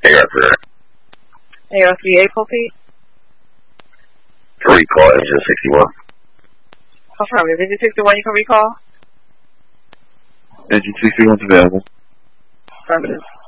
AR3. AR3 April, Pete? To recall engine 61. Confirm. Is engine 61 you can recall? Engine 61 is available. Affirmative.